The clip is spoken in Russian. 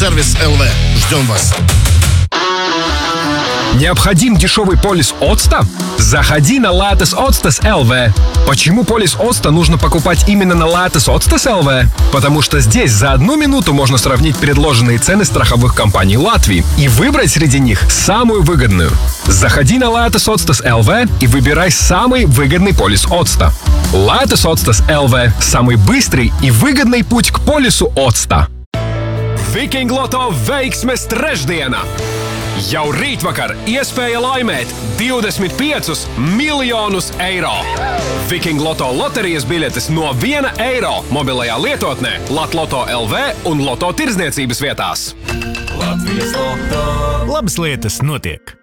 Сервис ЛВ. Ждем вас. Необходим дешевый полис Отста? Заходи на Lattis Otstas LV. Почему полис Отста нужно покупать именно на Lattis Otstas LV? Потому что здесь за 1 минуту можно сравнить предложенные цены страховых компаний Латвии и выбрать среди них самую выгодную. Заходи на Lattis Otstas LV и выбирай самый выгодный полис Отста. Lattis Otstas LV – самый быстрый и выгодный путь к полису Отста. Viking Loto veiksmes trešdiena! Jau rītvakar iespēja laimēt 25 miljonus eiro. Viking Loto loterijas biļetes no 1 eiro mobilajā lietotnē Latloto LV un Loto tirdzniecības vietās. Latvijas Loto. Labas lietas notiek!